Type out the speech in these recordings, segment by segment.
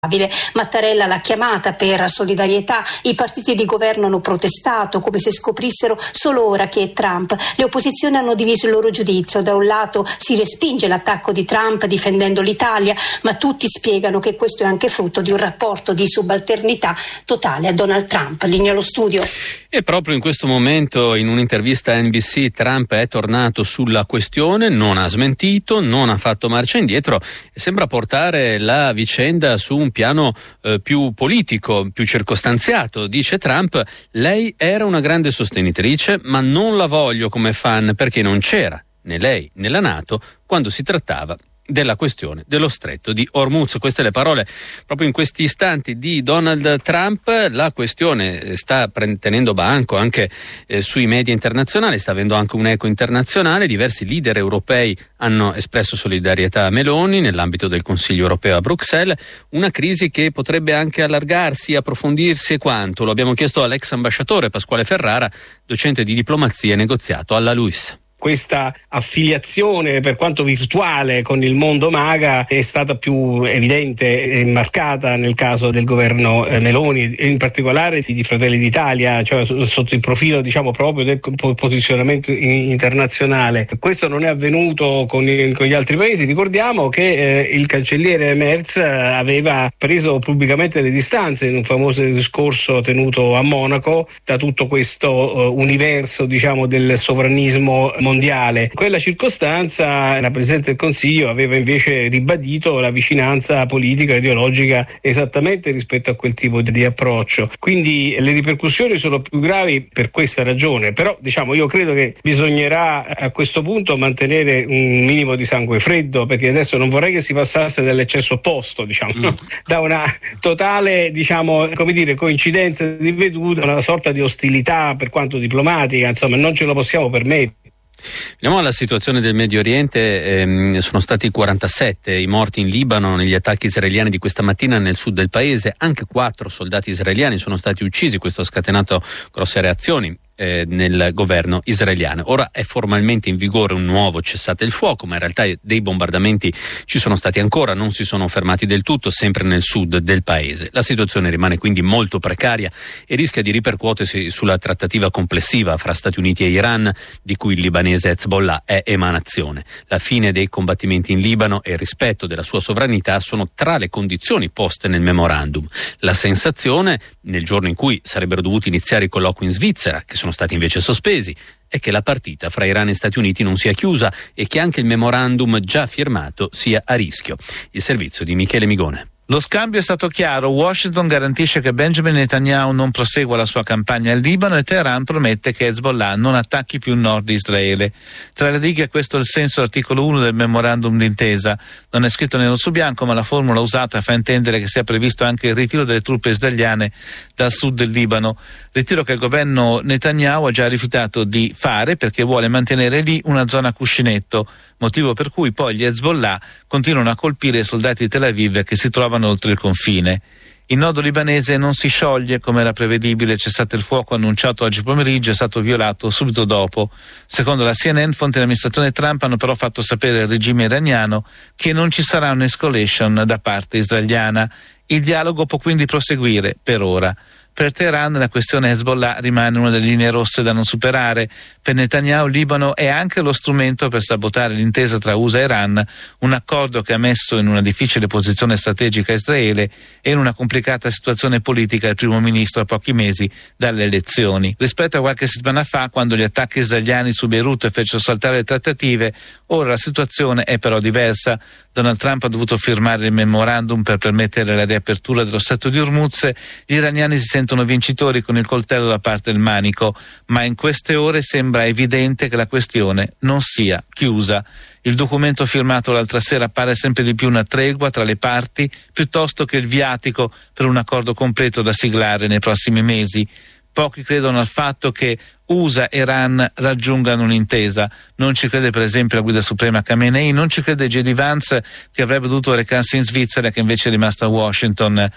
Mattarella l'ha chiamata per solidarietà, i partiti di governo hanno protestato come se scoprissero solo ora che è Trump. Le opposizioni hanno diviso il loro giudizio, da un lato si respinge l'attacco di Trump difendendo l'Italia, ma tutti spiegano che questo è anche frutto di un rapporto di subalternità totale a Donald Trump. Linea allo studio. E proprio in questo momento, in un'intervista a NBC, Trump è tornato sulla questione, non ha smentito, non ha fatto marcia indietro e sembra portare la vicenda su un piano più politico, più circostanziato. Dice Trump: lei era una grande sostenitrice, ma non la voglio come fan perché non c'era né lei né la NATO quando si trattava della questione dello stretto di Hormuz. Queste le parole proprio in questi istanti di Donald Trump. La questione sta tenendo banco anche sui media internazionali, sta avendo anche un eco internazionale. Diversi leader europei hanno espresso solidarietà a Meloni nell'ambito del Consiglio europeo a Bruxelles. Una crisi che potrebbe anche allargarsi, approfondirsi, e quanto? Lo abbiamo chiesto all'ex ambasciatore Pasquale Ferrara, docente di diplomazia e negoziato alla LUISS. Questa affiliazione, per quanto virtuale, con il mondo MAGA è stata più evidente e marcata nel caso del governo Meloni, e in particolare di Fratelli d'Italia, cioè sotto il profilo proprio del posizionamento internazionale. Questo non è avvenuto con gli altri paesi. Ricordiamo che il cancelliere Merz aveva preso pubblicamente le distanze in un famoso discorso tenuto a Monaco da tutto questo universo del sovranismo mondiale. In quella circostanza la Presidente del Consiglio aveva invece ribadito la vicinanza politica e ideologica esattamente rispetto a quel tipo di approccio. Quindi le ripercussioni sono più gravi per questa ragione, però io credo che bisognerà a questo punto mantenere un minimo di sangue freddo, perché adesso non vorrei che si passasse dall'eccesso opposto, da una totale coincidenza di vedute, una sorta di ostilità per quanto diplomatica, non ce lo possiamo permettere. Veniamo alla situazione del Medio Oriente. Sono stati 47 i morti in Libano negli attacchi israeliani di questa mattina nel sud del paese. Anche 4 soldati israeliani sono stati uccisi. Questo ha scatenato grosse reazioni nel governo israeliano. Ora è formalmente in vigore un nuovo cessate il fuoco, ma in realtà dei bombardamenti ci sono stati ancora, non si sono fermati del tutto, sempre nel sud del paese. La situazione rimane quindi molto precaria e rischia di ripercuotersi sulla trattativa complessiva fra Stati Uniti e Iran, di cui il libanese Hezbollah è emanazione. La fine dei combattimenti in Libano e il rispetto della sua sovranità sono tra le condizioni poste nel memorandum. La sensazione, nel giorno in cui sarebbero dovuti iniziare i colloqui in Svizzera, che sono stati invece sospesi, è che la partita fra Iran e Stati Uniti non sia chiusa e che anche il memorandum già firmato sia a rischio. Il servizio di Michele Migone. Lo scambio è stato chiaro. Washington garantisce che Benjamin Netanyahu non prosegua la sua campagna al Libano e Teheran promette che Hezbollah non attacchi più il nord di Israele. Tra le righe questo è il senso dell'articolo 1 del memorandum d'intesa. Non è scritto nero su bianco, ma la formula usata fa intendere che sia previsto anche il ritiro delle truppe israeliane dal sud del Libano. Ritiro che il governo Netanyahu ha già rifiutato di fare perché vuole mantenere lì una zona cuscinetto, motivo per cui poi gli Hezbollah continuano a colpire i soldati di Tel Aviv che si trovano oltre il confine. Il nodo libanese non si scioglie come era prevedibile. Il cessate il fuoco annunciato oggi pomeriggio è stato violato subito dopo. Secondo la CNN, fonti dell'amministrazione Trump hanno però fatto sapere al regime iraniano che non ci sarà un'escalation da parte israeliana. Il dialogo può quindi proseguire per ora. Per Teheran la questione Hezbollah rimane una delle linee rosse da non superare. Per Netanyahu il Libano è anche lo strumento per sabotare l'intesa tra USA e Iran, un accordo che ha messo in una difficile posizione strategica Israele e in una complicata situazione politica il primo ministro a pochi mesi dalle elezioni. Rispetto a qualche settimana fa, quando gli attacchi israeliani su Beirut fecero saltare le trattative, ora la situazione è però diversa. Donald Trump ha dovuto firmare il memorandum per permettere la riapertura dello stretto di Hormuz. Gli iraniani si sentono vincitori con il coltello da parte del manico, ma in queste ore sembra evidente che la questione non sia chiusa. Il documento firmato l'altra sera appare sempre di più una tregua tra le parti piuttosto che il viatico per un accordo completo da siglare nei prossimi mesi. Pochi credono al fatto che USA e Iran raggiungano un'intesa. Non ci crede per esempio la guida suprema Khamenei, non ci crede J.D. Vance, che avrebbe dovuto recarsi in Svizzera, che invece è rimasto a Washington.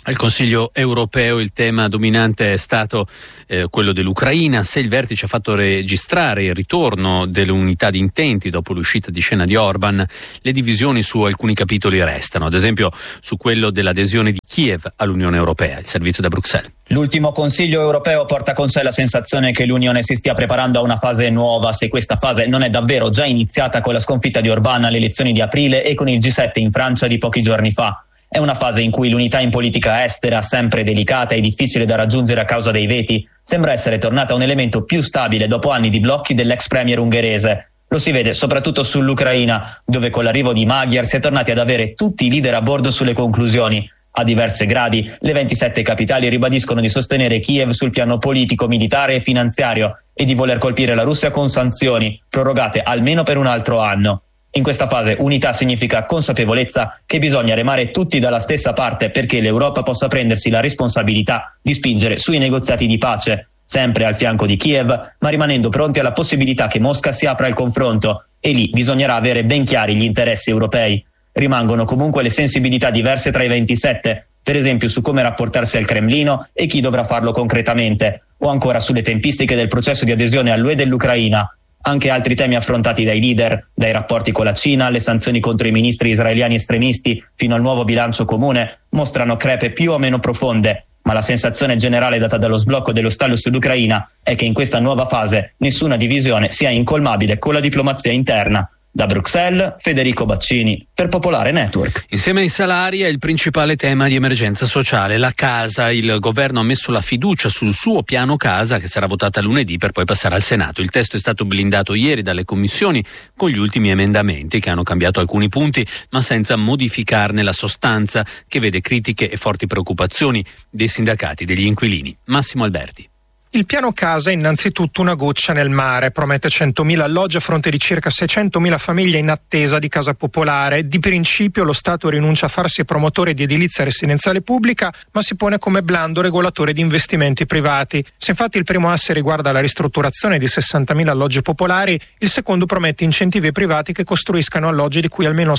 Al Consiglio europeo il tema dominante è stato quello dell'Ucraina. Se il vertice ha fatto registrare il ritorno dell'unità di intenti dopo l'uscita di scena di Orban, le divisioni su alcuni capitoli restano, ad esempio su quello dell'adesione di Kiev all'Unione Europea. Il servizio da Bruxelles. L'ultimo Consiglio europeo porta con sé la sensazione che l'Unione si stia preparando a una fase nuova, se questa fase non è davvero già iniziata con la sconfitta di Orban alle elezioni di aprile e con il G7 in Francia di pochi giorni fa. È una fase in cui l'unità in politica estera, sempre delicata e difficile da raggiungere a causa dei veti, sembra essere tornata un elemento più stabile dopo anni di blocchi dell'ex premier ungherese. Lo si vede soprattutto sull'Ucraina, dove con l'arrivo di Magyar si è tornati ad avere tutti i leader a bordo sulle conclusioni. A diversi gradi, le 27 capitali ribadiscono di sostenere Kiev sul piano politico, militare e finanziario e di voler colpire la Russia con sanzioni, prorogate almeno per un altro anno. In questa fase unità significa consapevolezza che bisogna remare tutti dalla stessa parte perché l'Europa possa prendersi la responsabilità di spingere sui negoziati di pace, sempre al fianco di Kiev, ma rimanendo pronti alla possibilità che Mosca si apra al confronto, e lì bisognerà avere ben chiari gli interessi europei. Rimangono comunque le sensibilità diverse tra i 27, per esempio su come rapportarsi al Cremlino e chi dovrà farlo concretamente, o ancora sulle tempistiche del processo di adesione all'UE dell'Ucraina. Anche altri temi affrontati dai leader, dai rapporti con la Cina, alle sanzioni contro i ministri israeliani estremisti, fino al nuovo bilancio comune, mostrano crepe più o meno profonde, ma la sensazione generale data dallo sblocco dello stallo sull'Ucraina è che in questa nuova fase nessuna divisione sia incolmabile con la diplomazia interna. Da Bruxelles, Federico Baccini, per Popolare Network. Insieme ai salari è il principale tema di emergenza sociale, la casa. Il governo ha messo la fiducia sul suo piano casa che sarà votata lunedì per poi passare al Senato. Il testo è stato blindato ieri dalle commissioni con gli ultimi emendamenti che hanno cambiato alcuni punti ma senza modificarne la sostanza, che vede critiche e forti preoccupazioni dei sindacati degli inquilini. Massimo Alberti. Il piano casa è innanzitutto una goccia nel mare, promette 100.000 alloggi a fronte di circa 600.000 famiglie in attesa di casa popolare. Di principio lo Stato rinuncia a farsi promotore di edilizia residenziale pubblica, ma si pone come blando regolatore di investimenti privati. Se infatti il primo asse riguarda la ristrutturazione di 60.000 alloggi popolari, il secondo promette incentivi ai privati che costruiscano alloggi di cui almeno il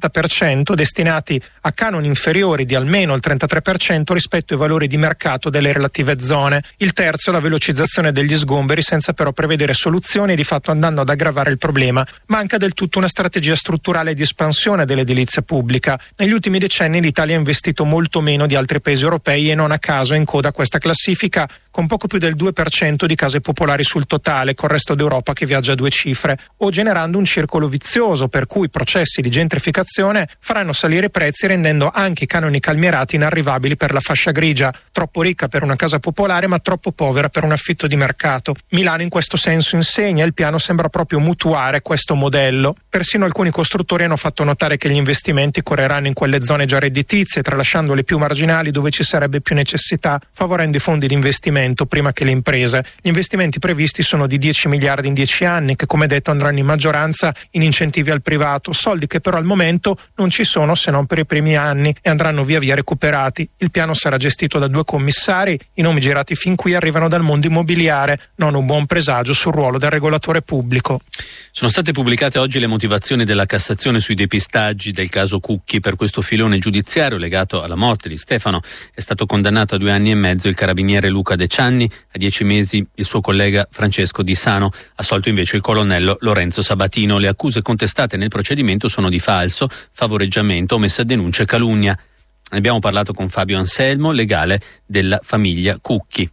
70% destinati a canoni inferiori di almeno il 33% rispetto ai valori di mercato delle relative zone. Il terzo, la velocizzazione degli sgomberi, senza però prevedere soluzioni, di fatto andando ad aggravare il problema. Manca del tutto una strategia strutturale di espansione dell'edilizia pubblica. Negli ultimi decenni l'Italia ha investito molto meno di altri paesi europei e non a caso è in coda a questa classifica, con poco più del 2% di case popolari sul totale, col resto d'Europa che viaggia a due cifre, o generando un circolo vizioso per cui processi di gentrificazione faranno salire i prezzi, rendendo anche i canoni calmierati inarrivabili per la fascia grigia, troppo ricca per una casa popolare ma troppo povera per un affitto di mercato. Milano in questo senso insegna, il piano sembra proprio mutuare questo modello. Persino alcuni costruttori hanno fatto notare che gli investimenti correranno in quelle zone già redditizie, tralasciando le più marginali dove ci sarebbe più necessità, favorendo i fondi di investimento prima che le imprese. Gli investimenti previsti sono di 10 miliardi in 10 anni, che come detto andranno in maggioranza in incentivi al privato, soldi che però al momento non ci sono se non per i primi anni e andranno via via recuperati. Il piano sarà gestito da 2 commissari, i nomi girati fin qui arrivano dal mondo immobiliare, non un buon presagio sul ruolo del regolatore pubblico. Sono state pubblicate oggi le motivazioni della Cassazione sui depistaggi del caso Cucchi. Per questo filone giudiziario legato alla morte di Stefano è stato condannato a 2 anni e mezzo il carabiniere Luca De Cianni, a 10 mesi il suo collega Francesco Di Sano, assolto invece il colonnello Lorenzo Sabatino. Le accuse contestate nel procedimento sono di falso, favoreggiamento, omessa denuncia e calunnia. Ne abbiamo parlato con Fabio Anselmo, legale della famiglia Cucchi.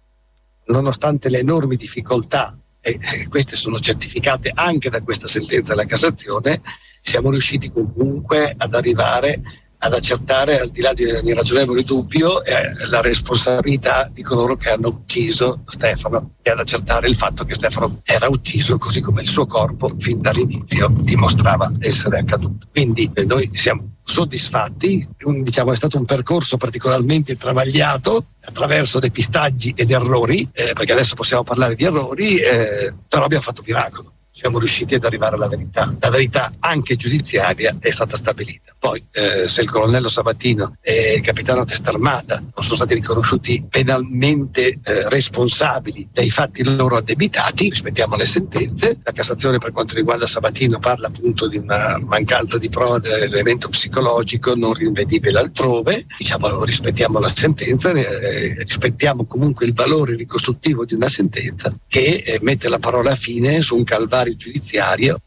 Nonostante le enormi difficoltà, e queste sono certificate anche da questa sentenza della Cassazione, siamo riusciti comunque ad arrivare ad accertare, al di là di ogni ragionevole dubbio, la responsabilità di coloro che hanno ucciso Stefano e ad accertare il fatto che Stefano era ucciso così come il suo corpo fin dall'inizio dimostrava essere accaduto. Quindi noi siamo soddisfatti, diciamo è stato un percorso particolarmente travagliato attraverso depistaggi ed errori, perché adesso possiamo parlare di errori, però abbiamo fatto miracolo, siamo riusciti ad arrivare alla verità. La verità anche giudiziaria è stata stabilita. Poi se il colonnello Sabatino e il capitano Testarmata non sono stati riconosciuti penalmente responsabili dei fatti loro addebitati, rispettiamo le sentenze. La Cassazione, per quanto riguarda Sabatino, parla appunto di una mancanza di prova dell'elemento psicologico non rinvenibile altrove. Diciamo, rispettiamo la sentenza, rispettiamo comunque il valore ricostruttivo di una sentenza che mette la parola fine su un calvario giudiziario.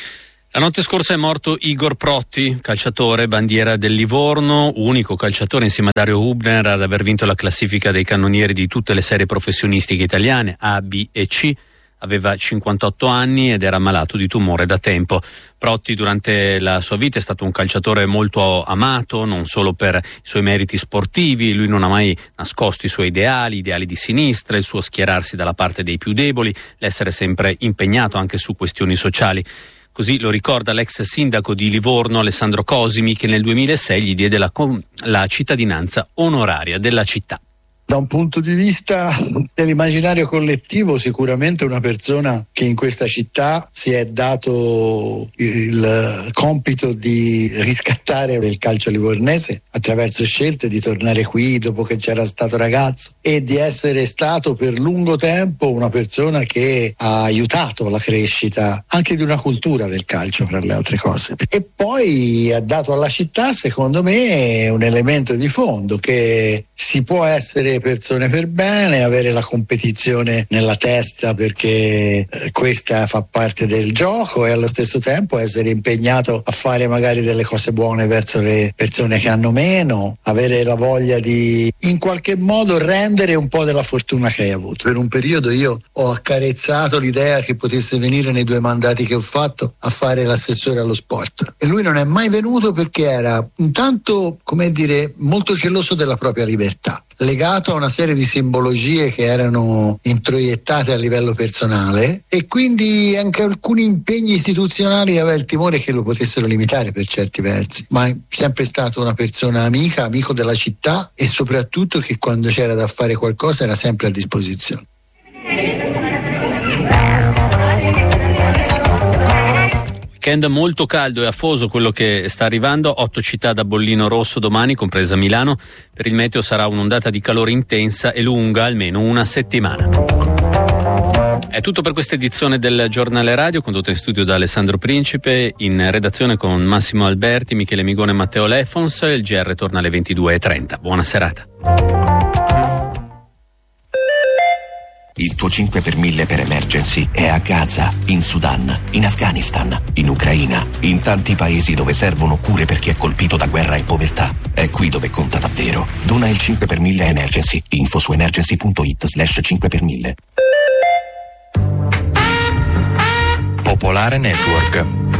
La notte scorsa è morto Igor Protti, calciatore, bandiera del Livorno, unico calciatore insieme a Dario Hubner ad aver vinto la classifica dei cannonieri di tutte le serie professionistiche italiane, A, B e C. Aveva 58 anni ed era malato di tumore da tempo. Protti durante la sua vita è stato un calciatore molto amato, non solo per i suoi meriti sportivi. Lui non ha mai nascosto i suoi ideali di sinistra, il suo schierarsi dalla parte dei più deboli, l'essere sempre impegnato anche su questioni sociali. Così lo ricorda l'ex sindaco di Livorno Alessandro Cosimi, che nel 2006 gli diede la cittadinanza onoraria della città. Da un punto di vista dell'immaginario collettivo, sicuramente una persona che in questa città si è dato il compito di riscattare il calcio livornese attraverso scelte di tornare qui dopo che c'era stato ragazzo e di essere stato per lungo tempo una persona che ha aiutato la crescita anche di una cultura del calcio, fra le altre cose. E poi ha dato alla città, secondo me, un elemento di fondo, che si può essere persone per bene, avere la competizione nella testa perché questa fa parte del gioco, e allo stesso tempo essere impegnato a fare magari delle cose buone verso le persone che hanno meno, avere la voglia di in qualche modo rendere un po' della fortuna che hai avuto. Per un periodo io ho accarezzato l'idea che potesse venire nei 2 mandati che ho fatto a fare l'assessore allo sport, e lui non è mai venuto perché era intanto, come dire, molto geloso della propria libertà, legato a una serie di simbologie che erano introiettate a livello personale, e quindi anche alcuni impegni istituzionali aveva il timore che lo potessero limitare per certi versi, ma è sempre stato una persona amica, amico della città, e soprattutto che quando c'era da fare qualcosa era sempre a disposizione. Weekend molto caldo e afoso quello che sta arrivando, 8 città da bollino rosso domani, compresa Milano. Per il meteo sarà un'ondata di calore intensa e lunga almeno una settimana. È tutto per questa edizione del Giornale Radio, condotto in studio da Alessandro Principe, in redazione con Massimo Alberti, Michele Migone e Matteo Lefons. Il GR torna alle 22:30. Buona serata. Il tuo 5 per 1000 per Emergency è a Gaza, in Sudan, in Afghanistan, in Ucraina, in tanti paesi dove servono cure per chi è colpito da guerra e povertà. È qui dove conta davvero. Dona il 5 per 1000 Emergency. Info su emergency.it/5 per 1000. Popolare Network.